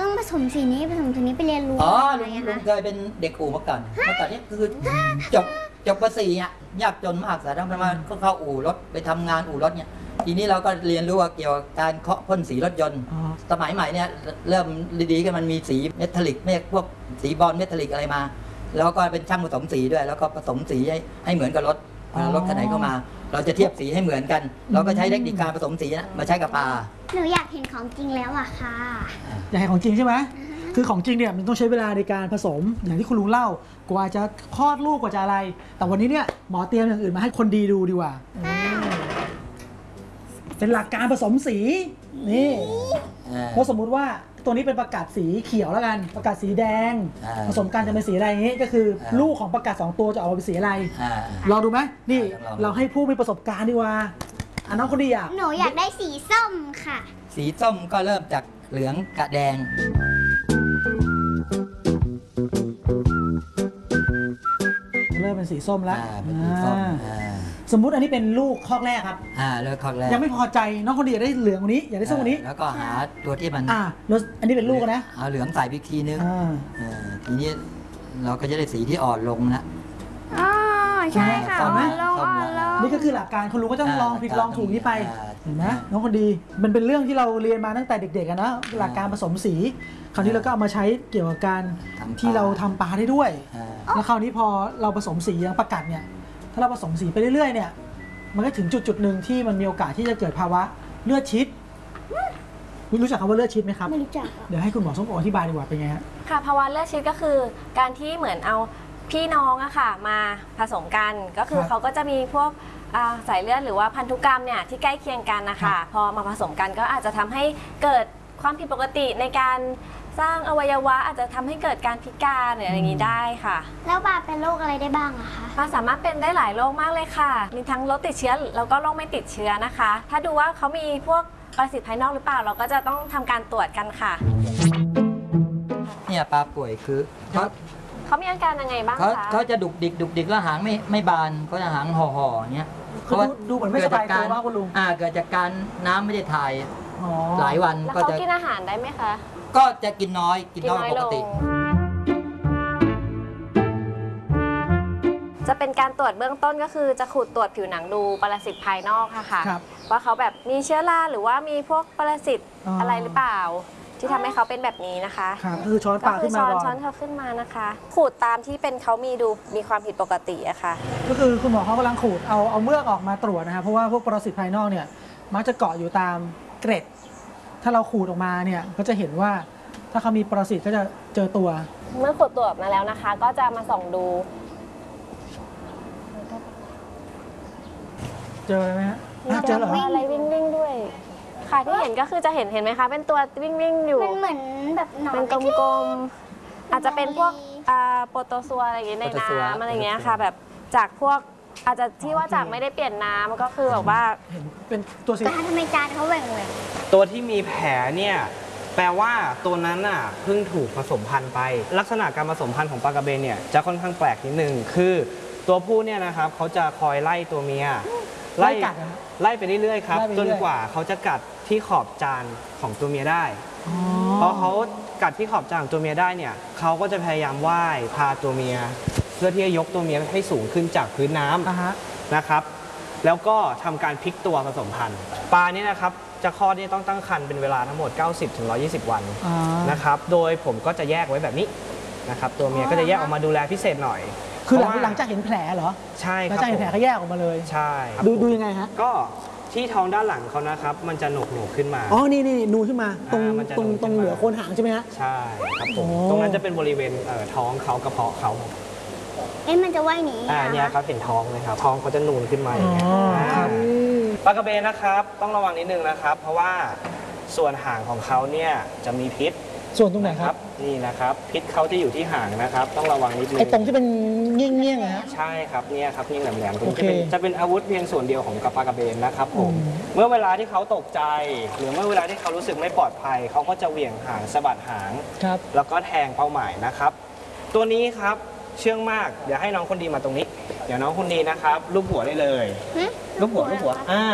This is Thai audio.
ต้องผสมสีนี้ผสมสีนี้ไปเรียนรู้ลุงเคยเป็นเด็กอู่มาก่อนนี่คือจบป .4 อ่ะยากจนมากสายต้องมาก็เข้าอู่รถไปทำงานอู่รถเนี่ยทีนี้เราก็เรียนรู้ว่าเกี่ยวกับการเคาะพ่นสีรถยนต์สมัยใหม่เนี่ยเริ่มดีๆกันมันมีสีเมทัลลิกไม่พวกสีบอลเมทัลลิกอะไรมาแล้วก็เป็นช่างผสมสีด้วยแล้วก็ผสมสีให้เหมือนกับรถคันไหนเข้ามาเราจะเทียบสีให้เหมือนกันเราก็ใช้เทคนิคการผสมสีมาใช้กับปลาหนูอยากเห็นของจริงแล้วอะค่ะอยากเห็นของจริงใช่ไหมคือของจริงเนี่ยมันต้องใช้เวลาในการผสมอย่างที่คุณลุงเล่ากว่าจะคลอดลูกกว่าจะอะไรแต่วันนี้เนี่ยหมอเตรียมอย่างอื่นมาให้คนดีดูดีกว่าเป็นหลักการผสมสีนี่เพราะสมมุติว่าตัวนี้เป็นประกาศสีเขียวแล้วกันประกาศสีแดงผสมกันจะเป็นสีอะไรอย่างนี้ก็คือลูกของประกาศ2ตัวจะออกมาเป็นสีอะไรลองดูไหมนี่เราให้ผู้มีประสบการณ์ดีกว่าน้องคนดีหนูอยากได้สีส้มค่ะสีส้มก็เริ่มจากเหลืองกับแดงเริ่มเป็นสีส้มแล้วสมมุติอันนี้เป็นลูกคอกแรกครับลูกคอกแรกยังไม่พอใจน้องคนดีอยากได้เหลืองกว่านี้อยากได้ส้มกว่านี้แล้วก็หาตัวที่มันแล้วอันนี้เป็นลูกนะเอาเหลืองใส่อีกทีนึงทีนี้เราก็จะได้สีที่อ่อนลงนะใช่ค่ะอ่อนลงนี่ก็คือหลักการคุณลุงก็ต้องลองผิดลองถูกนี้ไปเห็นไหมน้องคนดีมันเป็นเรื่องที่เราเรียนมาตั้งแต่เด็กๆนะหลักการผสมสีคราวนี้เราก็เอามาใช้เกี่ยวกับการที่เราทำปลาได้ด้วยแล้วคราวนี้พอเราผสมสีอย่างประกัดเนี่ยถ้าเราผสมสีไปเรื่อยๆเนี่ยมันก็ถึงจุดหนึ่งที่มันมีโอกาสที่จะเกิดภาวะเลือดชิดรู้จักคำว่าเลือดชิดไหมครับไม่รู้จักเดี๋ยวให้คุณหมอส้มโออธิบายดีกว่าเป็นไงฮะค่ะภาวะเลือดชิดก็คือการที่เหมือนเอาพี่น้องอะค่ะมาผสมกันก็คือเขาก็จะมีพวกสายเลือดหรือว่าพันธุกรรมเนี่ยที่ใกล้เคียงกันนะคะพอมาผสมกันก็อาจจะทำให้เกิดความผิดปกติในการสร้างอวัยวะอาจจะทำให้เกิดการพิการหรืออะไรอย่างนี้ได้ค่ะแล้วปลาเป็นโรคอะไรได้บ้างอะคะปลาสามารถเป็นได้หลายโรคมากเลยค่ะมีทั้งโรคติดเชื้อแล้วก็โรคไม่ติดเชื้อนะคะถ้าดูว่าเขามีพวกปรสิตภายนอกหรือเปล่าเราก็จะต้องทำการตรวจกันค่ะเนี่ยปลาป่วยคือเขามีอาการยังไงบ้างคะเขาจะดุกดิกแล้วหางไม่บานเขาจะหางห่อๆเนี้ยเขาดูเหมือนไม่สบายตัวว่าคุณลุงเกิดจากการน้ำไม่ได้ถ่ายหลายวันก็จะกินอาหารได้ไหมคะก็จะกินน้อยปกติจะเป็นการตรวจเบื้องต้นก็คือจะขูดตรวจผิวหนังดูปรสิตภายนอกค่ะว่าเขาแบบมีเชื้อราหรือว่ามีพวกปรสิตอะไรหรือเปล่าที่ทำให้เขาเป็นแบบนี้นะคะคือช้อนปากขึ้นมาช้อนเขาขึ้นมานะคะขูดตามที่เป็นเขามีความผิดปกติอะค่ะก็คือคุณหมอเขากำลังขูดเอาเมือกออกมาตรวจนะคะเพราะว่าพวกปรสิตภายนอกเนี่ยมักจะเกาะอยู่ตามเกร็ดถ้าเราขูดออกมาเนี่ยก็จะเห็นว่าถ้าเขามีปรสิตก็จะเจอตัวเมื่อขูดตัวออกมาแล้วนะคะก็จะมาส่องดูเจอไหมฮะเจอเหรออะไรวิ่งด้วยค่ะที่เห็นก็คือจะเห็นไหมคะเป็นตัววิ่งอยู่มันเหมือนแบบหนอนเป็นกลมๆอาจจะเป็นพวกโปรโตซัวอะไรอย่างเงี้ยในน้ำอะไรเงี้ยค่ะแบบจากพวกอาจจะที่ว่าจากไม่ได้เปลี่ยนน้ำก็คือแบบว่าเห็นเป็นตัวสีทำไมจานเขาแหว่งตัวที่มีแผลเนี่ยแปลว่าตัวนั้นน่ะเพิ่งถูกผสมพันธุ์ไปลักษณะการผสมพันธุ์ของปลากระเบนเนี่ยจะค่อนข้างแปลกนิดนึงคือตัวผู้เนี่ยนะครับเขาจะคอยไล่ตัวเมียไล่ไปเรื่อยๆครับจนกว่าเขาจะกัดที่ขอบจานของตัวเมียได้พอเขากัดที่ขอบจานของตัวเมียได้เนี่ยเขาก็จะพยายามว่ายพาตัวเมียเพื่อที่จะยกตัวเมียให้สูงขึ้นจากพื้นน้ำนะครับแล้วก็ทำการพลิกตัวผสมพันธุ์ปลาเนี่ยนะครับจะคลอดนี่ต้องตั้งครรภ์เป็นเวลาทั้งหมด 90-120 วันนะครับโดยผมก็จะแยกไว้แบบนี้นะครับตัวเมียก็จะแยกออกมาดูแลพิเศษหน่อยคือหลังจากเห็นแผลเหรอใช่ครับหลังจากเห็นแผลก็แยกออกมาเลยใช่ดูยังไงฮะก็ที่ท้องด้านหลังเขานะครับมันจะโหนกขึ้นมานี่นูขึ้นมาตรงเหนือโคนหางใช่ไหมฮะใช่ครับผมตรงนั้นจะเป็นบริเวณท้องเขากระเพาะเขามันจะว่ายหนีเนี่ยครับเห็นท้องเลยครับท้องเขาจะนูนขึ้นมาอย่างเงี้ยปลากระเบนนะครับต้องระวังนิดนึงนะครับเพราะว่าส่วนหางของเขาเนี่ยจะมีพิษส่วนตรงไหนครับนี่นะครับพิษเขาจะอยู่ที่หางนะครับต้องระวังนิดนึงตรงที่เป็นเงี้ยๆนะใช่ครับเนี่ยครับนี่แหลมๆตรงที่จะเป็นอาวุธเพียงส่วนเดียวของปลากระเบนนะครับผมเมื่อเวลาที่เขาตกใจหรือเมื่อเวลาที่เขารู้สึกไม่ปลอดภัยเขาก็จะเหวี่ยงหางสะบัดหางแล้วก็แทงเป้าหมายนะครับตัวนี้ครับเชื่องมากเดี๋ยวให้น้องคนดีมาตรงนี้เดี๋ยวน้องคนดีนะครับลูบหัวได้เลยลูบหัว